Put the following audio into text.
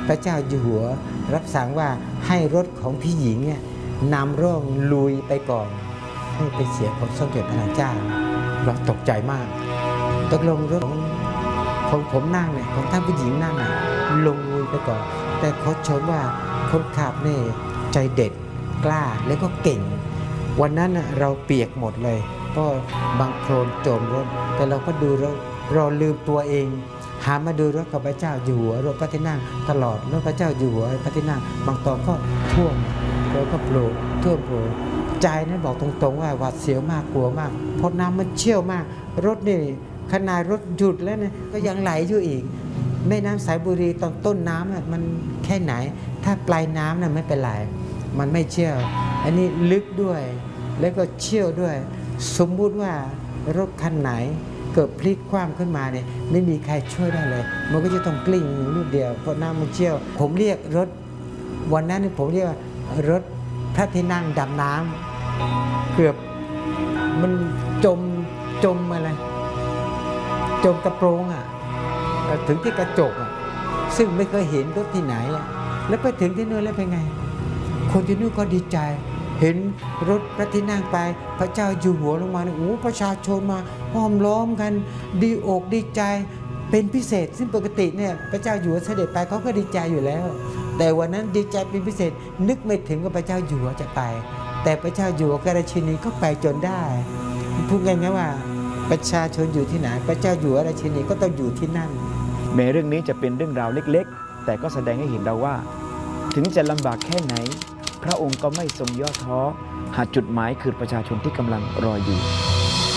พระเจ้าอยู่หัวรับสั่งว่าให้รถของพี่หญิงเนี่ยนำร่องลุยไปก่อนให้เป็นเสียงของสมเด็จพระนางเจ้าเราตกใจมากตกลงรถของผมนั่งเนี่ยของท่านผู้หญิงนั่งเนี่ยลงลุยไปก่อนแต่เขาชมว่าคนขับเนี่ยใจเด็ดกล้าแล้วก็เก่งวันนั้นเราเปียกหมดเลยเพราะบางโคลนจมรถแต่เราก็ดูเราลืมตัวเองหามาดูรถกับพระเจ้าอยู่หัวรถพระที่นั่งตลอดรถพระเจ้าอยู่หัวพระที่นั่งบางตอนก็ท่วมแล้วก็โผล่ท่วมโผล่ใจนั้นบอกตรงๆว่าหวาดเสียวมากกลัวมากเพราะน้ำมันเชี่ยวมากรถนี่ขนาดรถหยุดแล้วเนี่ยก็ยังไหลอยู่อีกแม่น้ำสายบุรีตอนต้นน้ำมันแค่ไหนถ้าปลายน้ำน่ะไม่เป็นไรมันไม่เชี่ยวอันนี้ลึกด้วยแล้วก็เชี่ยวด้วยสมมุติว่ารถคันไหนเกิดพลิกคว่ำขึ้นมาเนี่ยไม่มีใครช่วยได้เลยมันก็จะต้องกลิ้งลูกเดียวเพราะน้ำมันเชี่ยวผมเรียกรถวันนั้นผมเรียกว่ารถพระที่นั่งดำน้ำเกือบมันจมอะไรจมกระโปรงถึงที่กระจกซึ่งไม่เคยเห็นรถที่ไหนแล้วไปถึงที่นู่นแล้วเป็นไงคนที่นู่นก็ดีใจเห็นรถพระที่นั่งไปพระเจ้าอยู่หัวลงมาเนี่ยโอ้ประชาชนมาห้อมล้อมกันดีอกดีใจเป็นพิเศษซึ่งปกติเนี่ยพระเจ้าอยู่หัวเสด็จไปเขาก็ดีใจอยู่แล้วแต่วันนั้นดีใจเป็นพิเศษนึกไม่ถึงว่าพระเจ้าอยู่หัวจะไปแต่พระเจ้าอยู่หัวกราชินีก็ไปจนได้พูดง่ายๆว่าประชาชนอยู่ที่ไหนพระเจ้าอยู่หัวราชินีก็ต้องอยู่ที่นั่นแม้เรื่องนี้จะเป็นเรื่องราวเล็กๆแต่ก็แสดงให้เห็นเราว่าถึงจะลำบากแค่ไหนพระองค์ก็ไม่ทรงย่อท้อหากจุดหมายคือประชาชนที่กำลังรออยู่